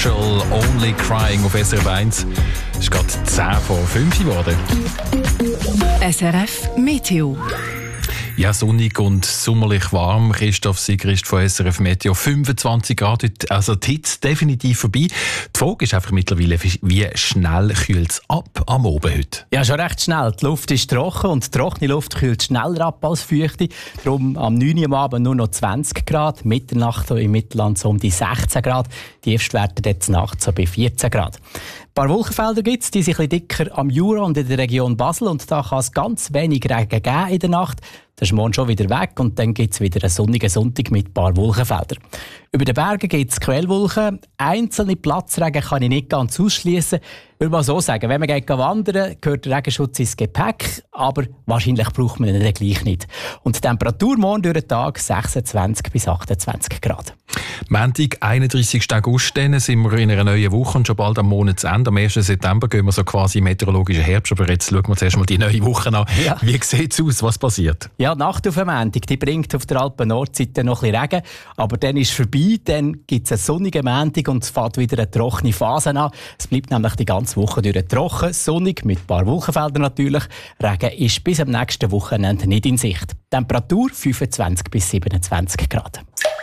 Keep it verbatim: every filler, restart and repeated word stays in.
Marshall, Only Crying auf S R F eins. Es ist gerade zehn vor fünf geworden. S R F Meteo. Ja, sonnig und sommerlich warm. Christoph Sigrist von S R F Meteo. fünfundzwanzig Grad heute, also die Hitze definitiv vorbei. Die Frage ist einfach mittlerweile, wie schnell kühlt es ab am Abend heute? Ja, schon recht schnell. Die Luft ist trocken und trockene Luft kühlt schneller ab als feuchte. Darum am neun Uhr am Abend nur noch zwanzig Grad, Mitternacht im Mittelland so um die sechzehn Grad. Die Tiefstwerte dort nachts so bei vierzehn Grad. Ein paar Wolkenfelder gibt es, die sind ein bisschen dicker am Jura und in der Region Basel. Und da kann es ganz wenig Regen geben in der Nacht. Das ist morgen schon wieder weg und dann gibt es wieder einen sonnigen Sonntag mit ein paar Wolkenfeldern. Über den Bergen gibt es Quellwolken. Einzelne Platzregen kann ich nicht ganz ausschließen. Ich würde mal so sagen, wenn man geht wandern, gehört der Regenschutz ins Gepäck, aber wahrscheinlich braucht man ihn dann gleich nicht. Und die Temperatur morgen durch den Tag sechsundzwanzig bis achtundzwanzig Grad. Montag, einunddreissigsten August, dann sind wir in einer neuen Woche und schon bald am Monatsende. Am ersten September gehen wir so quasi im meteorologischen Herbst. Aber jetzt schauen wir zuerst mal die neue Woche an. Ja. Wie sieht es aus? Was passiert? Ja, die Nacht auf dem Montag, die bringt auf der Alpen-Nordseite noch ein bisschen Regen. Aber dann ist es vorbei. Dann gibt es einen sonnigen Montag und es fängt wieder eine trockene Phase an. Es bleibt nämlich die ganze Woche durch trocken, sonnig, mit ein paar Wolkenfeldern natürlich. Regen ist bis am nächsten Wochenende nicht in Sicht. Temperatur fünfundzwanzig bis siebenundzwanzig Grad.